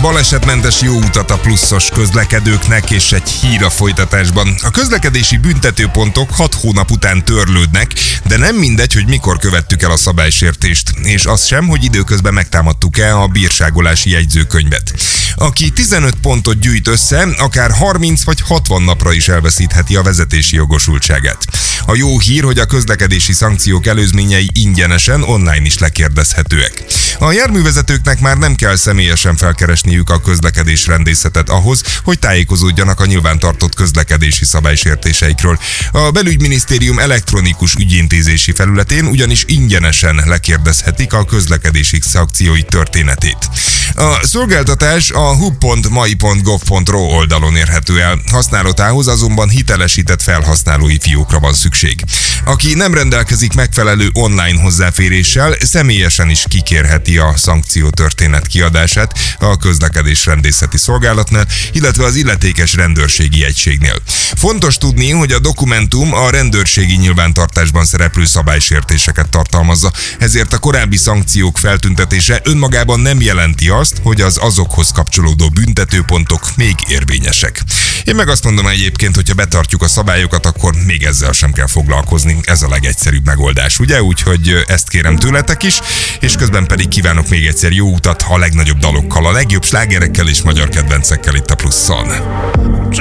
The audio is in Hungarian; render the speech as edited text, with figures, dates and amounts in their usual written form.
balesetmentes jó utat a pluszos közlekedőknek, és egy hír a folytatásban. A közlekedési büntetőpontok 6 hónap után törlődnek, de nem mindegy, hogy mikor követtük el a szabálysértést, és az sem, hogy időközben megtámadtuk-e a bírságolási jegyzőkönyvet. Aki 15 pontot gyűjt össze, akár 30 vagy 60 napra is elveszítheti a vezetési jogosultságát. A jó hír, hogy a közlekedési szankciók előzményei ingyenesen online is lekérdezhetőek. A járművezetőknek már nem kell személyesen felkeresniük a közlekedésrendészetet ahhoz, hogy tájékozódjanak a nyilvántartott közlekedési szabálysértéseikről. A belügyminisztérium elektronikus ügyintézési felületén ugyanis ingyenesen lekérdezhetik a közlekedési szankciói történetét. A szolgáltatás a hub.mai.gov.ro oldalon érhető el, használatához azonban hitelesített felhasználói fiókra van szükség. Aki nem rendelkezik megfelelő online hozzáféréssel, személyesen is kikérheti a szankció történet kiadását a közlekedésrendészeti szolgálatnál, illetve az illetékes rendőrségi egységnél. Fontos tudni, hogy a dokumentum a rendőrségi nyilvántartásban szereplő szabálysértéseket tartalmazza, ezért a korábbi szankciók feltüntetése önmagában nem jelenti azt, hogy az azokhoz kapcsolódó büntetőpontok még érvényesek. Én meg azt mondom egyébként, hogyha betartjuk a szabályokat, akkor még ezzel sem kell foglalkozni. Ez a legegyszerűbb megoldás, ugye? Úgyhogy ezt kérem tőletek is, és közben pedig kívánok még egyszer jó utat a legnagyobb dalokkal, a legjobb slágerekkel és magyar kedvencekkel itt a Pluszon.